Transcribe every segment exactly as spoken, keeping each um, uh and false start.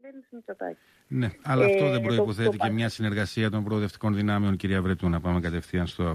κυβέρνηση Μητσοτάκη. Ναι, αλλά αυτό ε, δεν προϋποθέτει το, και το... μια συνεργασία των προοδευτικών δυνάμεων, κυρία Βρετού, να πάμε κατευθείαν στο,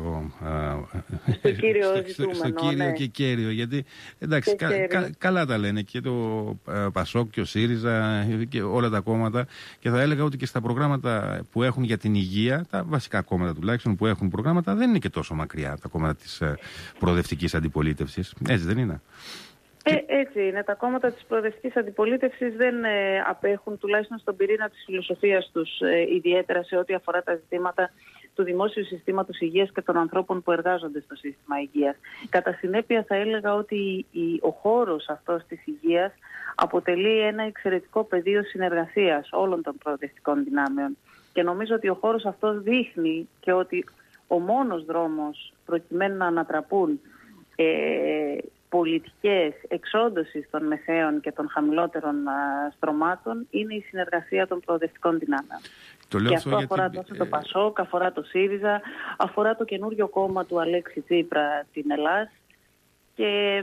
στο κύριο στο, ζητούμενο. Στο κύριο ναι. και κέριο. Γιατί εντάξει, κα, κα, καλά τα λένε και το Πασόκ και ο ΣΥΡΙΖΑ και όλα τα κόμματα. Και θα έλεγα ότι και στα προγράμματα που έχουν για την υγεία, τα βασικά κόμματα τουλάχιστον που έχουν προγράμματα, δεν είναι και τόσο μακριά τα κόμματα της προοδευτικής αντιπολίτευσης. Έτσι δεν είναι? Ε, έτσι είναι. Τα κόμματα της προοδευτικής αντιπολίτευσης δεν ε, απέχουν, τουλάχιστον στον πυρήνα της φιλοσοφίας τους, ε, ιδιαίτερα σε ό,τι αφορά τα ζητήματα του δημόσιου συστήματος υγείας και των ανθρώπων που εργάζονται στο σύστημα υγείας. Κατά συνέπεια θα έλεγα ότι η, ο χώρος αυτός της υγείας αποτελεί ένα εξαιρετικό πεδίο συνεργασίας όλων των προοδευτικών δυνάμεων. Και νομίζω ότι ο χώρος αυτός δείχνει και ότι ο μόνος δρόμος προκειμένου να ανατραπούν ε, πολιτικές εξόντωσης των μεσαίων και των χαμηλότερων α, στρωμάτων είναι η συνεργασία των προοδευτικών δυνάμεων. Το λέω και αυτό γιατί... αφορά τόσο το Πασόκ, αφορά το ΣΥΡΙΖΑ, αφορά το καινούριο κόμμα του Αλέξη Τσίπρα, την Ελλάδα. Και...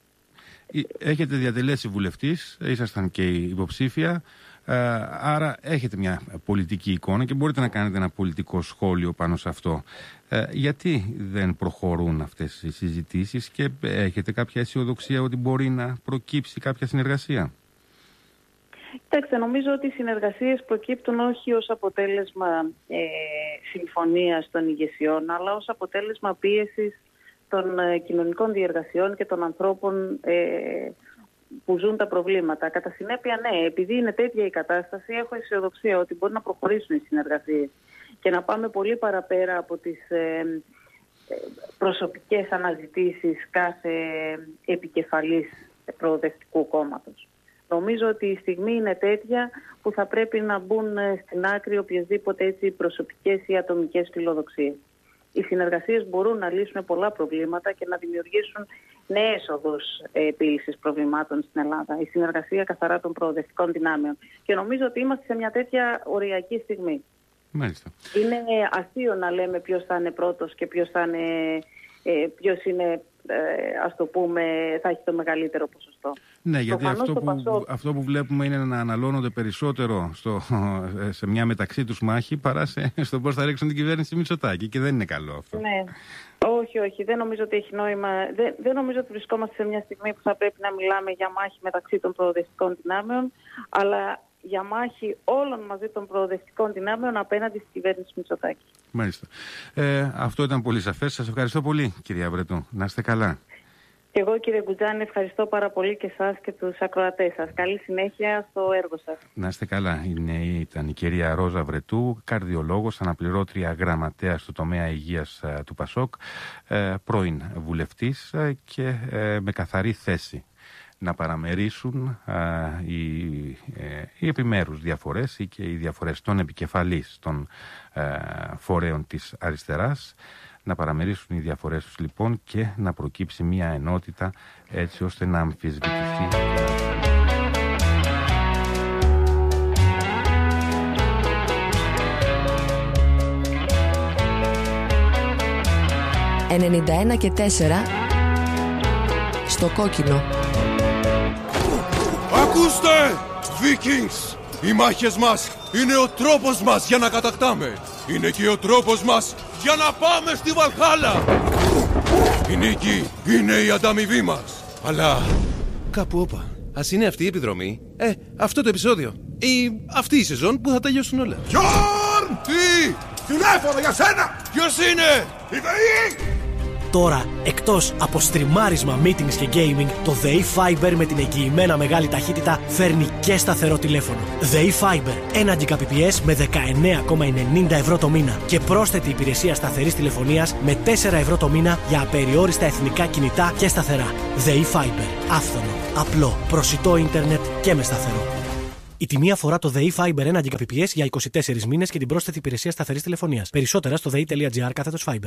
Έχετε διατελέσει βουλευτής, ήσασταν και υποψήφια, άρα έχετε μια πολιτική εικόνα και μπορείτε να κάνετε ένα πολιτικό σχόλιο πάνω σε αυτό. Γιατί δεν προχωρούν αυτές οι συζητήσεις και έχετε κάποια αισιοδοξία ότι μπορεί να προκύψει κάποια συνεργασία? Κοιτάξτε, νομίζω ότι οι συνεργασίες προκύπτουν όχι ως αποτέλεσμα ε, συμφωνίας των ηγεσιών, αλλά ως αποτέλεσμα πίεσης των ε, κοινωνικών διεργασιών και των ανθρώπων ε, που ζουν τα προβλήματα. Κατά συνέπεια, ναι, επειδή είναι τέτοια η κατάσταση, έχω αισιοδοξία ότι μπορεί να προχωρήσουν οι συνεργασίες και να πάμε πολύ παραπέρα από τις ε, προσωπικές αναζητήσεις κάθε επικεφαλής προοδευτικού κόμματος. Νομίζω ότι η στιγμή είναι τέτοια που θα πρέπει να μπουν στην άκρη οποιασδήποτε έτσι προσωπικές ή ατομικές φιλοδοξίες. Οι συνεργασίες μπορούν να λύσουν πολλά προβλήματα και να δημιουργήσουν νέες οδούς επίλυσης προβλημάτων στην Ελλάδα. Η συνεργασία καθαρά των προοδευτικών δυνάμεων. Και νομίζω ότι είμαστε σε μια τέτοια οριακή στιγμή. Μάλιστα. Είναι αστείο να λέμε ποιος θα είναι πρώτος και ποιος θα είναι, ε, ποιος είναι ε, ας το πούμε, θα έχει το μεγαλύτερο ποσοστό. Ναι, γιατί αυτό που, Πασόκ... αυτό που βλέπουμε είναι να αναλώνονται περισσότερο στο, σε μια μεταξύ τους μάχη παρά σε, στο πώς θα ρίξουν την κυβέρνηση Μητσοτάκη, και δεν είναι καλό αυτό. Ναι. Όχι, όχι. Δεν νομίζω ότι έχει νόημα. Δεν, δεν νομίζω ότι βρισκόμαστε σε μια στιγμή που θα πρέπει να μιλάμε για μάχη μεταξύ των προοδευτικών δυνάμεων, αλλά για μάχη όλων μαζί των προοδευτικών δυνάμεων απέναντι στην κυβέρνηση Μητσοτάκη. Μάλιστα. Ε, αυτό ήταν πολύ σαφές. Σας ευχαριστώ πολύ, κυρία Βρετού. Να είστε καλά. Και εγώ, κύριε Γκουτζάνη, ευχαριστώ πάρα πολύ και εσάς και τους ακροατές σας. Καλή συνέχεια στο έργο σας. Να είστε καλά. Είναι, ήταν η κυρία Ρόζα Βρετού, καρδιολόγος, αναπληρώτρια γραμματέα στο τομέα υγείας ε, του Πασόκ, ε, πρώην βουλευτής ε, και ε, με καθαρή θέση να παραμερίσουν α, οι, ε, οι επιμέρους διαφορές ή και οι διαφορές των επικεφαλής των ε, φορέων της αριστεράς, να παραμερίσουν οι διαφορές τους λοιπόν και να προκύψει μια ενότητα έτσι ώστε να αμφισβητηθεί. ενενήντα ένα και τέσσερα στο κόκκινο. Ακούστε, Vikings! Οι μάχες μας είναι ο τρόπος μας για να κατακτάμε. Είναι και ο τρόπος μας για να πάμε στη Βαλχάλα. Η νίκη είναι η ανταμοιβή μας. Αλλά κάπου όπα. Ας είναι αυτή η επιδρομή. Ε, αυτό το επεισόδιο. Ή αυτή η σεζόν που θα τελειώσουν όλα. Γιόρν! Τι! Τηλέφωνο για σένα! Ποιος είναι? Η ΔΕΗ! Τώρα, εκτός από στριμάρισμα, meetings και gaming, το ΔΕΗ Fiber με την εγγυημένα μεγάλη ταχύτητα φέρνει και σταθερό τηλέφωνο. ΔΕΗ Fiber, ένα Gbps με δεκαεννέα κόμμα ενενήντα ευρώ το μήνα και πρόσθετη υπηρεσία σταθερής τηλεφωνίας με τέσσερα ευρώ το μήνα για απεριόριστα εθνικά κινητά και σταθερά. ΔΕΗ Fiber, άφθονο, απλό, προσιτό ίντερνετ και με σταθερό. Η τιμή αφορά το ΔΕΗ Fiber ένα Gbps για είκοσι τέσσερις μήνες και την πρόσθετη υπηρεσία σταθερής τηλεφωνίας. Περισσότερα στο δei.gr κάθετος Fiber.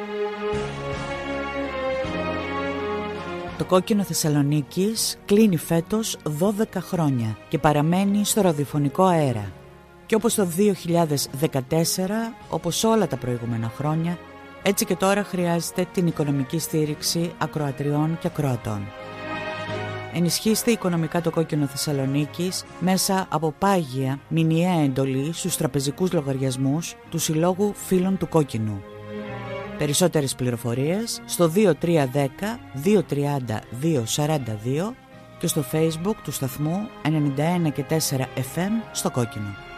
Το Κόκκινο Θεσσαλονίκης κλείνει φέτος δώδεκα χρόνια και παραμένει στο ραδιοφωνικό αέρα. Και όπως το δύο χιλιάδες δεκατέσσερα, όπως όλα τα προηγούμενα χρόνια, έτσι και τώρα χρειάζεται την οικονομική στήριξη ακροατριών και ακροατών. Ενισχύστε οικονομικά το Κόκκινο Θεσσαλονίκης μέσα από πάγια μηνιαία εντολή στους τραπεζικούς λογαριασμούς του Συλλόγου Φίλων του Κόκκινου. Περισσότερες πληροφορίες στο δύο τρία ένα μηδέν δύο τρία μηδέν δύο τέσσερα δύο και στο Facebook του σταθμού ενενήντα ένα και τέσσερα εφ εμ στο Κόκκινο.